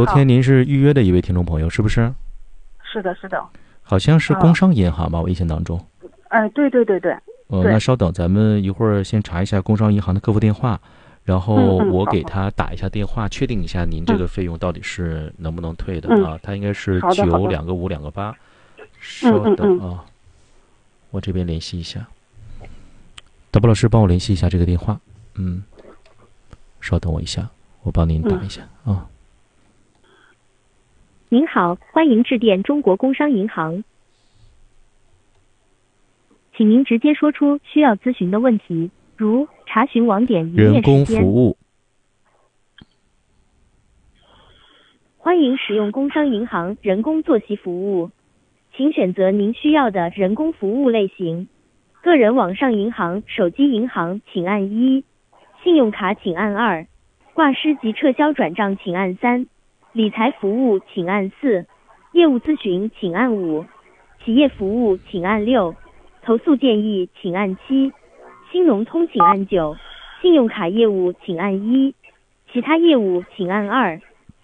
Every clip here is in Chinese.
昨天您是预约的一位听众朋友，是不是？ 是的，是的。 好像是工商银行吧，我印象当中。 对。 那稍等，咱们一会儿先查一下工商银行的客服电话，然后我给他打一下电话，确定一下您这个费用到底是能不能退的啊？他应该是92528。稍等啊，我这边联系一下。德波老师帮我联系一下这个电话。稍等我一下，我帮您打一下啊。 您好，欢迎致电中国工商银行，请您直接说出需要咨询的问题，如查询网点营业时间。 人工服务。 欢迎使用工商银行人工坐席服务，请选择您需要的人工服务类型。个人网上银行、手机银行请按1，信用卡请按2，挂失及撤销转账请按3，理财服务请按4，业务咨询请按5，企业服务请按6，投诉建议请按7，新农通请按9，信用卡业务请按1，其他业务请按2。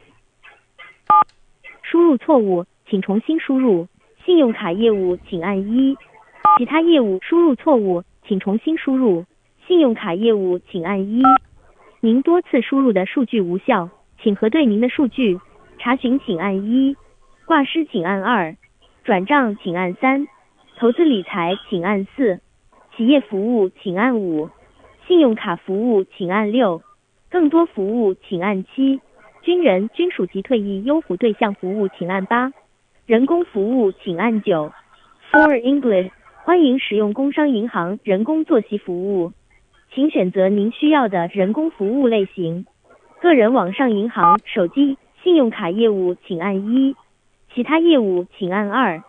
输入错误，请重新输入。信用卡业务请按1，其他业务输入错误，请重新输入。信用卡业务请按1。您多次输入的数据无效，请核对您的数据。查询请按1，挂失请按2，转账请按3，投资理财请按4，企业服务请按5，信用卡服务请按6，更多服务请按7，军人、军属及退役优抚对象服务请按8，人工服务请按9。For English， 欢迎使用工商银行人工坐席服务，请选择您需要的人工服务类型。个人网上银行、手机、信用卡业务请按1，其他业务请按2。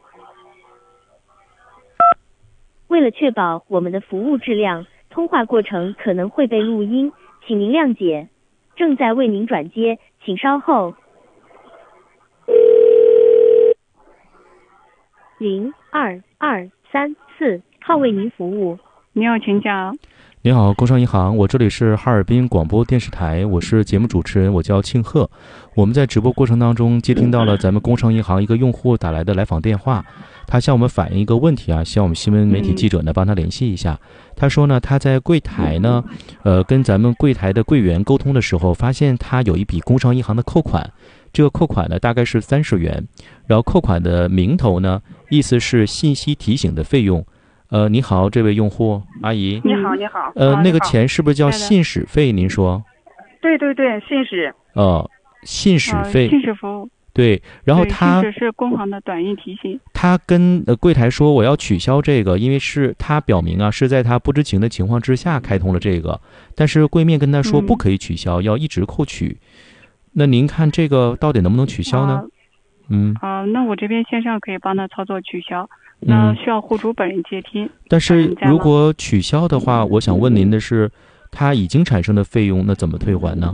为了确保我们的服务质量，通话过程可能会被录音，请您谅解。正在为您转接，请稍后。022344号为您服务。 你好，请讲。 你好，工商银行，我这里是哈尔滨广播电视台，我是节目主持人，我叫庆贺。我们在直播过程当中接听到了咱们工商银行一个用户打来的来访电话，他向我们反映一个问题啊，希望我们新闻媒体记者呢帮他联系一下。他说呢，他在柜台呢，跟咱们柜台的柜员沟通的时候，发现他有一笔工商银行的扣款，这个扣款呢大概是30元，然后扣款的名头呢，意思是信息提醒的费用。你好，这位用户阿姨。 你好，你好。 那个钱是不是叫信使费？您说？ 对，信使。 信使费。 信使服务。 对，然后他信使是工行的短信提醒。 他跟柜台说我要取消这个，因为是他表明啊是在他不知情的情况之下开通了这个，但是柜面跟他说不可以取消，要一直扣取。那您看这个到底能不能取消呢？ 那我这边线上可以帮他操作取消。那需要户主本人接听。 但是如果取消的话，我想问您的是，他已经产生的费用，那怎么退还呢？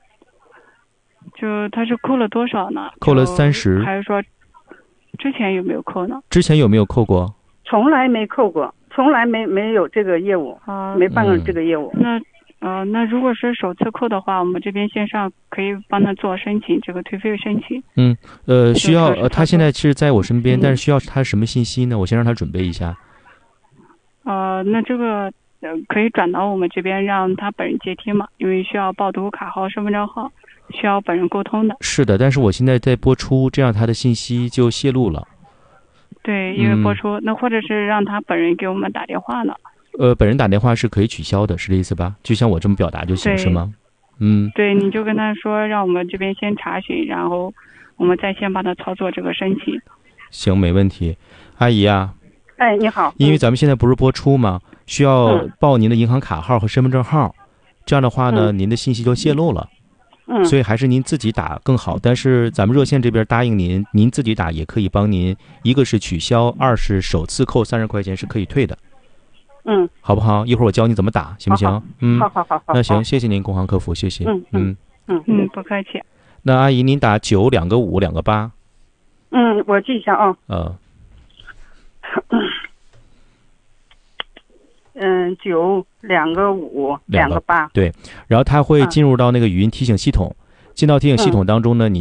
就他是扣了多少呢？ 扣了30， 还是说之前有没有扣呢？ 之前有没有扣过？ 从来没扣过，从来没有这个业务，没办过这个业务。 那如果是首次扣的话，我们这边线上可以帮他做申请，这个退费申请。 需要他现在是在我身边，但是需要他什么信息呢？我先让他准备一下。 那这个可以转到我们这边让他本人接听嘛，因为需要报读卡号、身份证号，需要本人沟通的。 是的，但是我现在在播出，这样他的信息就泄露了。 对，因为播出，那或者是让他本人给我们打电话呢。 本人打电话是可以取消的，是这意思吧？就像我这么表达就行，是吗？ 对，你就跟他说，让我们这边先查询，然后我们再先帮他操作这个申请。 行，没问题。阿姨啊， 你好。 因为咱们现在不是播出吗？需要报您的银行卡号和身份证号，这样的话呢，您的信息就泄露了。所以还是您自己打更好。但是咱们热线这边答应您，您自己打也可以帮您，一个是取消，二是首次扣30块钱是可以退的。好不好？一会儿我教你怎么打，行不行？ 好。 那行，谢谢您，工行客服，谢谢。 不客气。 那阿姨，您打92528。 我记一下啊。92528。 对，然后它会进入到那个语音提醒系统，进到提醒系统当中呢，你